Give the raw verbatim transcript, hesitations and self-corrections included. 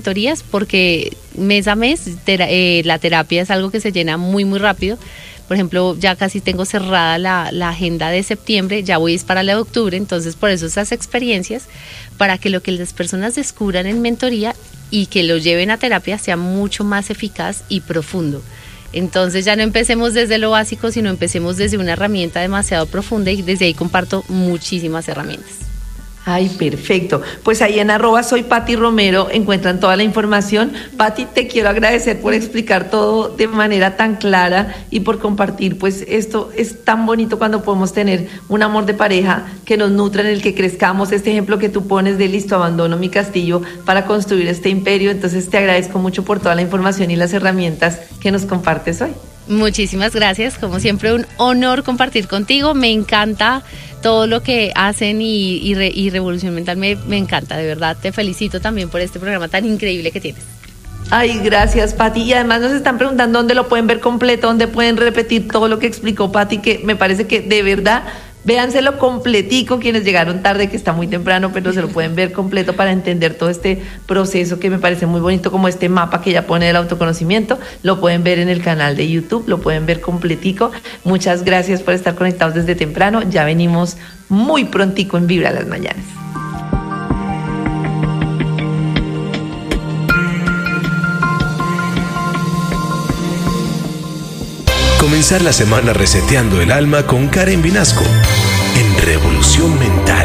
mentorías porque mes a mes tera- eh, la terapia es algo que se llena muy muy rápido. Por ejemplo, ya casi tengo cerrada la, la agenda de septiembre, ya voy para la de octubre, entonces por eso esas experiencias, para que lo que las personas descubran en mentoría y que lo lleven a terapia sea mucho más eficaz y profundo. Entonces ya no empecemos desde lo básico, sino empecemos desde una herramienta demasiado profunda y desde ahí comparto muchísimas herramientas. Ay, perfecto. Pues ahí en arroba soy Pati Romero encuentran toda la información. Pati, te quiero agradecer por explicar todo de manera tan clara y por compartir, pues esto es tan bonito cuando podemos tener un amor de pareja que nos nutra, en el que crezcamos. Este ejemplo que tú pones de listo, abandono mi castillo para construir este imperio. Entonces te agradezco mucho por toda la información y las herramientas que nos compartes hoy. Muchísimas gracias, como siempre un honor compartir contigo, me encanta todo lo que hacen y, y, re, y Revolución Mental me, me encanta, de verdad, te felicito también por este programa tan increíble que tienes. Ay, gracias, Pati. Y además nos están preguntando dónde lo pueden ver completo, dónde pueden repetir todo lo que explicó Pati, que me parece que de verdad, véanselo completico, quienes llegaron tarde, que está muy temprano, pero se lo pueden ver completo para entender todo este proceso que me parece muy bonito, como este mapa que ella pone del autoconocimiento. Lo pueden ver en el canal de YouTube, lo pueden ver completico. Muchas gracias por estar conectados desde temprano. Ya venimos muy prontico en Vibra las Mañanas. Comenzar la semana reseteando el alma con Karen Vinasco en Revolución Mental.